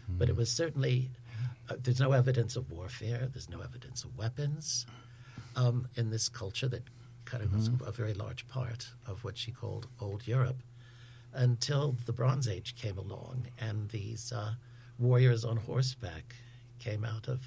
But it was certainly, there's no evidence of warfare, there's no evidence of weapons in this culture that kind of was a very large part of what she called Old Europe, until the Bronze Age came along and these warriors on horseback came out of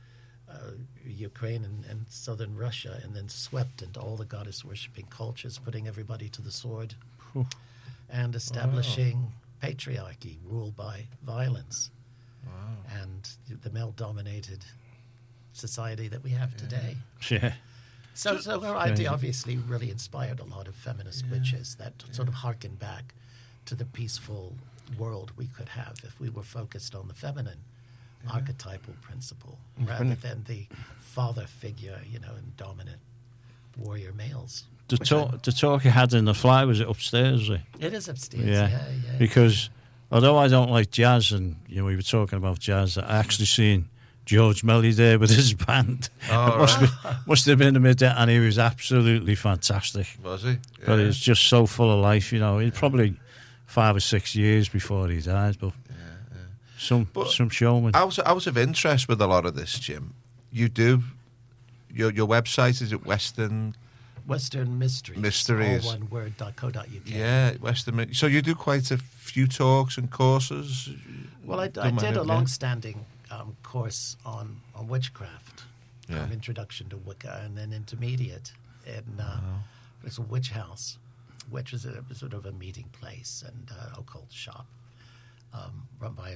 Ukraine and southern Russia and then swept into all the goddess-worshipping cultures, putting everybody to the sword and establishing patriarchy, rule by violence, and the male-dominated society that we have today. Yeah. So her idea obviously really inspired a lot of feminist witches that sort of harken back to the peaceful world we could have if we were focused on the feminine archetypal principle rather than the father figure, and dominant warrior males. The talk you had in the fly, was it upstairs? It is upstairs, yeah. Because although I don't like jazz, and we were talking about jazz, I actually seen George Melly there with his band. Must have been a midday, and he was absolutely fantastic. Was he? Yeah. But he was just so full of life, He's probably 5 or 6 years before he died, but some showman. Out of interest with a lot of this, Jim, you do your website, is it Western Mysteries, all one word.co.uk. Yeah, Western. So you do quite a few talks and courses. Well, I did a long-standing course on witchcraft, introduction to Wicca, and then intermediate in it was a witch house, which was a sort of a meeting place and occult shop run by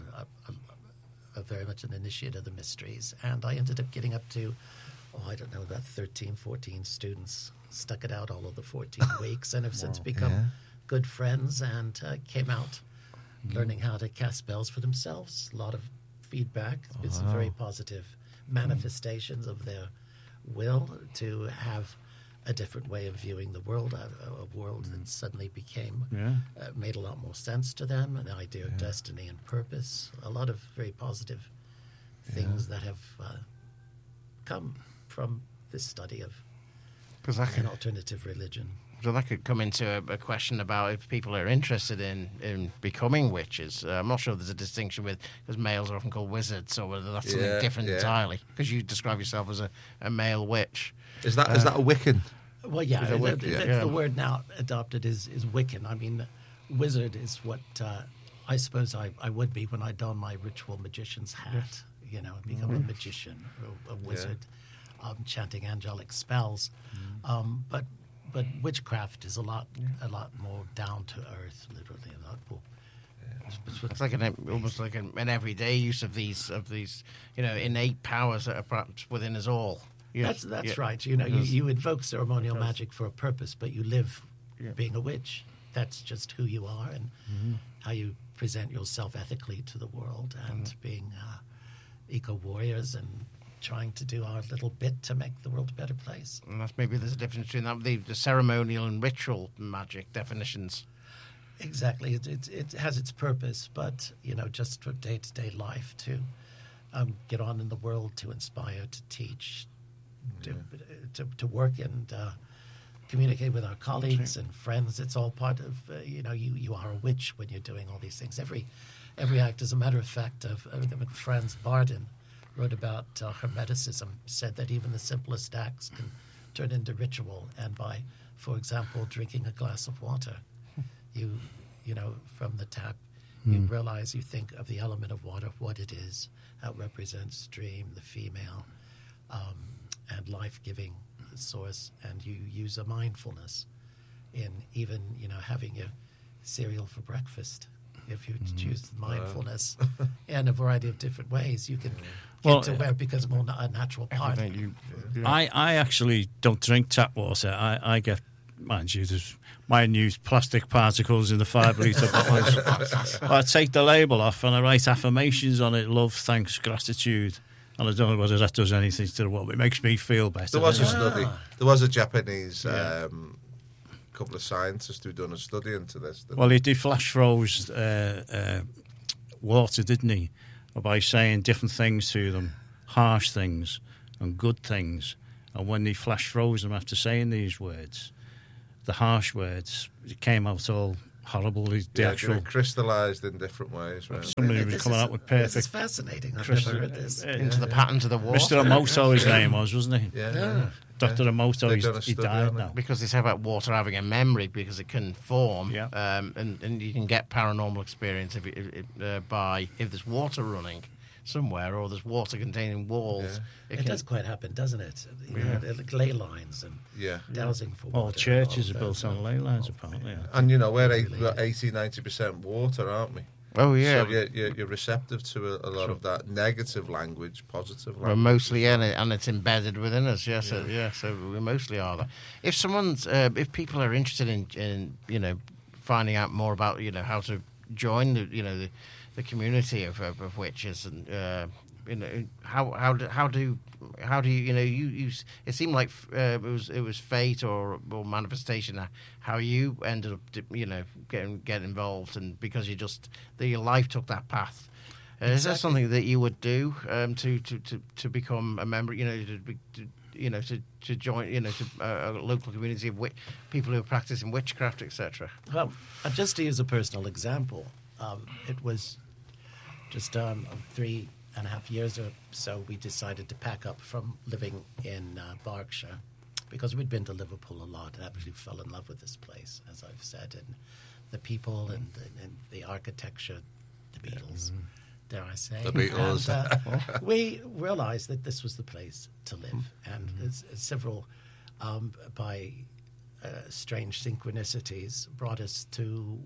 a very much an initiate of the mysteries. And I ended up getting up to, about 13, 14 students, stuck it out all of the 14 weeks, and have since become good friends and came out learning how to cast spells for themselves. A lot of feedback. It's been some very positive manifestations of their will to have a different way of viewing the world, a world that suddenly made a lot more sense to them, an idea of destiny and purpose, a lot of very positive things that have come from this study of an alternative religion. So that could come into a question about if people are interested in becoming witches. I'm not sure there's a distinction because males are often called wizards, or whether that's something different entirely. Because you describe yourself as a male witch. Is that a Wiccan? Well, the word now adopted is Wiccan. I mean, wizard is what I suppose I would be when I don my ritual magician's hat. And become a magician or a wizard, chanting angelic spells. But witchcraft is a lot more down to earth, literally a lot more. It's like almost like an everyday use of these innate powers that are perhaps within us all. That's right. You invoke ceremonial magic for a purpose, but you live being a witch. That's just who you are and how you present yourself ethically to the world, and being eco-warriors and trying to do our little bit to make the world a better place. And maybe there's a difference between that, the ceremonial and ritual magic definitions. Exactly. It has its purpose, but, just for day-to-day life, to get on in the world, to inspire, to teach, to work and communicate with our colleagues and friends. It's all part of, you are a witch when you're doing all these things. Every act, as a matter of fact, Franz Bardon wrote about Hermeticism, said that even the simplest acts can turn into ritual, and by, for example, drinking a glass of water, you from the tap, you realize, you think of the element of water, what it is, how it represents stream, the female, and life-giving source, and you use a mindfulness in even, having your cereal for breakfast. If you choose mindfulness in a variety of different ways, you can get to where it becomes more a natural part. I actually don't drink tap water. I get, mind you, there's minute plastic particles in the 5-litre bottles. I take the label off and I write affirmations on it: love, thanks, gratitude. And I don't know whether that does anything to the world. It makes me feel better. There was a study. There was a Japanese couple of scientists who'd done a study into this. Well, he flash froze water, didn't he? By saying different things to them, harsh things and good things. And when he flash froze them after saying these words, the harsh words, it came out all horrible. The actual crystallised in different ways. Right? Somebody was coming out with perfect. This is fascinating. I've never heard this. Into the patterns of the water. Mr. Emoto, his name was, wasn't he? Yeah. Dr. Emoto, he died now. Because they say about water having a memory because it can form, Yeah. and you can get paranormal experience if there's water running somewhere or there's water containing walls. Yeah. It does quite happen, doesn't it? You know, ley lines and dowsing for water. All churches are built on ley lines, apparently. Yeah. And you know, we're 80-90% water, aren't we? Oh, yeah. So you're receptive to a lot of that negative language, positive language. We're mostly in it, and it's embedded within us. Yes, so we mostly are that. If people are interested in finding out more about how to join the community of witches, and how do you it seemed like it was fate or manifestation how you ended up get involved, and because your life took that path. Exactly. Is that something that you would do to become a member? To join a local community of people who are practicing witchcraft, etc. Well, just to use a personal example, it was just 3.5 years or so we decided to pack up from living in Berkshire, because we'd been to Liverpool a lot and absolutely fell in love with this place, as I've said, and the people and the architecture, the Beatles, dare I say. The Beatles. And, we realized that this was the place to live, and several, by strange synchronicities, brought us to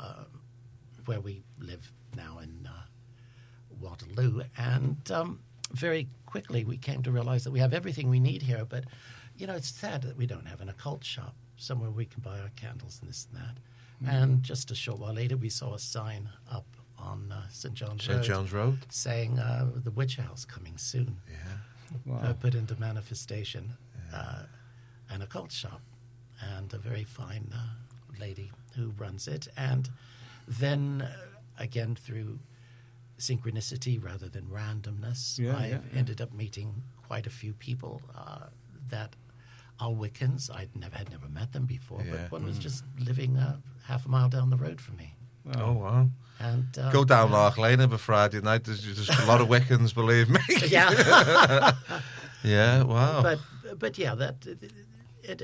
where we live now in Waterloo, and very quickly we came to realize that we have everything we need here, but it's sad that we don't have an occult shop somewhere we can buy our candles and this and that. And just a short while later we saw a sign up on St. John's Road saying the Witch House coming soon. Put into manifestation, an occult shop, and a very fine lady who runs it. And then again, through synchronicity rather than randomness, I ended up meeting quite a few people that are Wiccans. I had never met them before, but one was just living half a mile down the road from me. Oh, wow. And go down Lark Lane every Friday night. There's just a lot of Wiccans, believe me. Yeah. Yeah, wow. But yeah, that it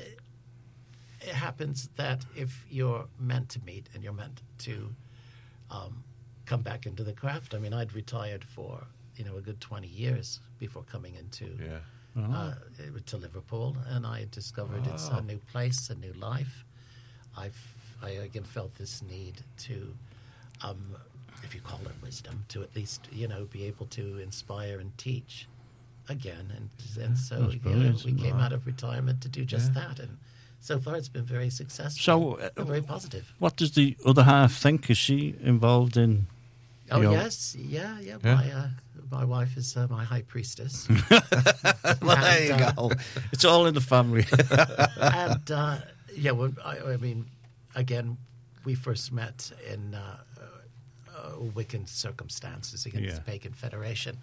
happens that if you're meant to meet and you're meant to come back into the craft. I mean, I'd retired for a good 20 years before coming into to Liverpool, and I discovered it's a new place, a new life. I again felt this need to, if you call it wisdom, to at least be able to inspire and teach again, and so we came out of retirement to do just that, and so far it's been very successful. So very positive. What does the other half think? Is she involved in? Oh yes, yeah. My wife is my high priestess. Well, there you go. It's all in the family. And well, I mean, again, we first met in Wiccan circumstances against the Pagan Federation.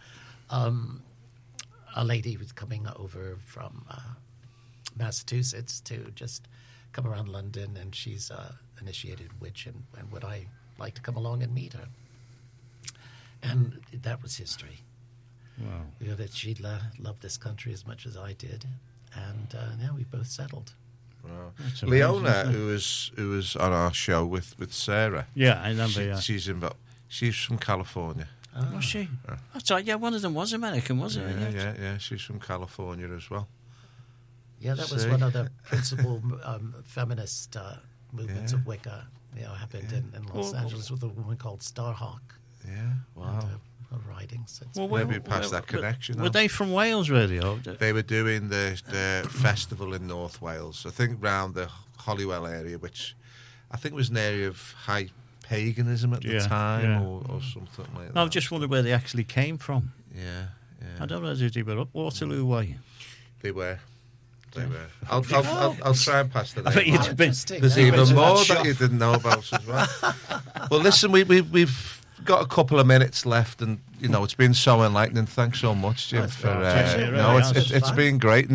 A lady was coming over from Massachusetts to just come around London, and she's initiated witch, and would I like to come along and meet her? And that was history. Wow. That she loved this country as much as I did, and now we both settled. Wow. Leona, who was on our show with Sarah. Yeah, I remember. She's from California. Oh. Was she? That's right. Yeah, one of them was American, wasn't it? Yeah. She's from California as well. Yeah, that was one of the principal feminist movements of Wicca. Happened in Los Angeles with a woman called Starhawk. Yeah, wow. And, her writings. Well, maybe past that connection. Were they from Wales, really? Or? They were doing the festival in North Wales, I think round the Holywell area, which I think was an area of high paganism at the time or something like that. I just wondered where they actually came from. Yeah. I don't know if they were up Waterloo way. They were. I'll try and pass that. There's even more that you didn't know about as well. Well, listen, we've got a couple of minutes left, and it's been so enlightening. Thanks so much, Jim. It's been great, and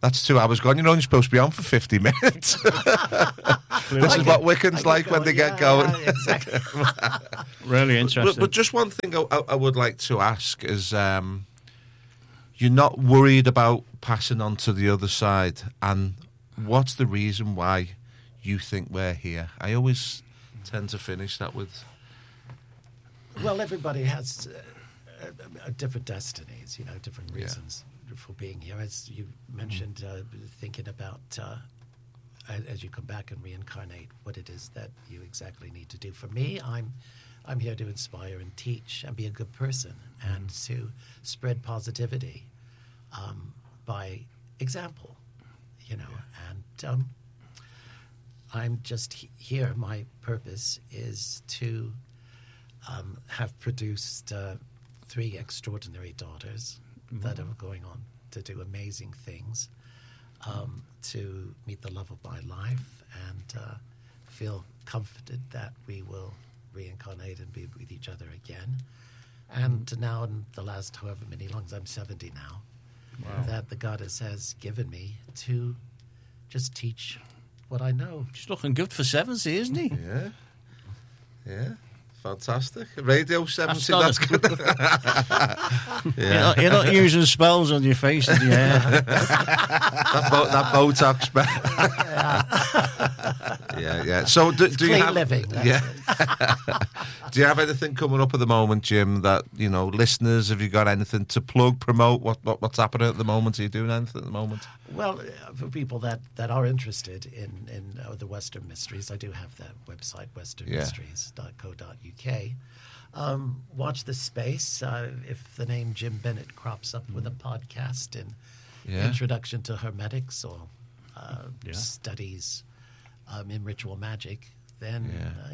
That's 2 hours gone. You're only supposed to be on for 50 minutes. This is what Wickham's like when they get going. Yeah, exactly. Really interesting. But just one thing I would like to ask is, you're not worried about passing on to the other side, and what's the reason why you think we're here? I always tend to finish that with... Well, everybody has different destinies, different reasons for being here. As you mentioned, thinking about as you come back and reincarnate, what it is that you exactly need to do. For me, I'm here to inspire and teach and be a good person and to spread positivity by example, and I'm just here. My purpose is to have produced 3 extraordinary daughters that are going on to do amazing things, to meet the love of my life and feel comforted that we will reincarnate and be with each other again. And now in the last however many longs, I'm 70 now, that the goddess has given me to just teach what I know. He's looking good for 70, isn't he? Yeah. Fantastic. Radio 70, that's good. You're not using spells on your face and your hair. that Botox spell. Yeah. So do you have... living. Do you have anything coming up at the moment, Jim, that, listeners, have you got anything to plug, promote? What's happening at the moment? Are you doing anything at the moment? Well, for people that are interested in the Western Mysteries, I do have that website, westernmysteries.co.uk. Watch this space. If the name Jim Bennett crops up with a podcast in Introduction to Hermetics or studies in ritual magic, then,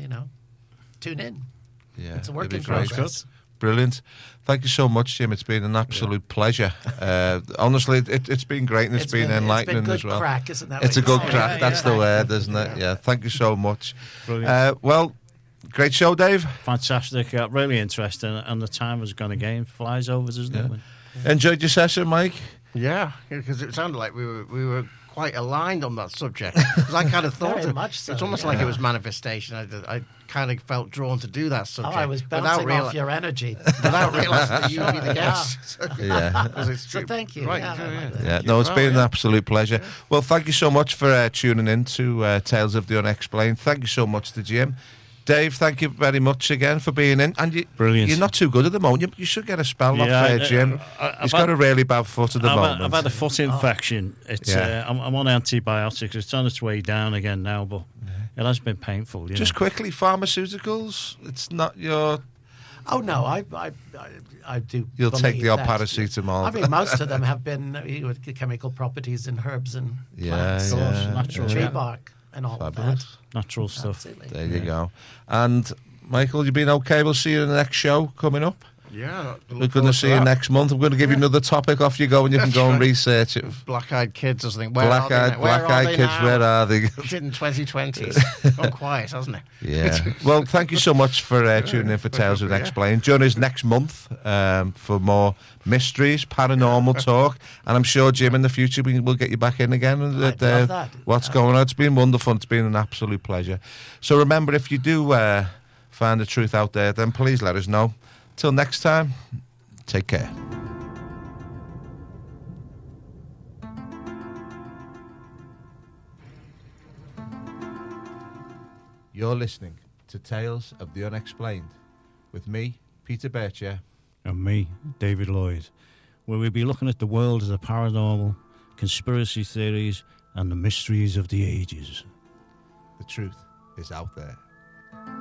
tune in. Yeah, it's a work in progress. Brilliant. Thank you so much, Jim. It's been an absolute pleasure. Honestly, it's been great and it's been enlightening good as well. Crack, isn't that? It's a good saying? crack. That's the word, isn't it? Yeah. Thank you so much. Brilliant. Well, great show, Dave. Fantastic. Really interesting. And the time has gone again. Flies over, doesn't it? Enjoyed your session, Mike? Yeah, because it sounded like we were quite aligned on that subject. Because I kind of thought it's almost like it was manifestation. I kind of felt drawn to do that subject. I was bouncing off your energy without realising that you'd be the guest. So thank you. Right. It's been an absolute pleasure. Well, thank you so much for tuning in to Tales of the Unexplained. Thank you so much to Jim. Dave, thank you very much again for being in. And Brilliant. You're not too good at the moment. You should get a spell off Jim. He's got a really bad foot at the moment. I've had a foot infection. It's I'm on antibiotics. It's on its way down again now, but it has been painful. Just quickly, pharmaceuticals. It's not your... Oh, no, I do. You'll take the odd paracetamol. I mean, most of them have been with chemical properties in herbs and plants, natural tree bark. And all of that. Natural stuff. Absolutely. There you go. And Michael, you've been okay? We'll see you in the next show coming up. Yeah. We're going to see you next month. I'm going to give you another topic. Off you go, and you can go and research it. Black-eyed kids or something. Black-eyed kids, where are they? It's in 2020. It's gone quiet, hasn't it? Yeah. Well, thank you so much for tuning in for Tales of Unexplained. Join us next month for more mysteries, paranormal talk, and I'm sure, Jim, in the future we'll get you back in again. I'd love that. What's going on? It's been wonderful. It's been an absolute pleasure. So remember, if you do find the truth out there, then please let us know. Till next time, take care. You're listening to Tales of the Unexplained with me, Peter Bircher. And me, David Lloyd, where we'll be looking at the world of the paranormal, conspiracy theories, and the mysteries of the ages. The truth is out there.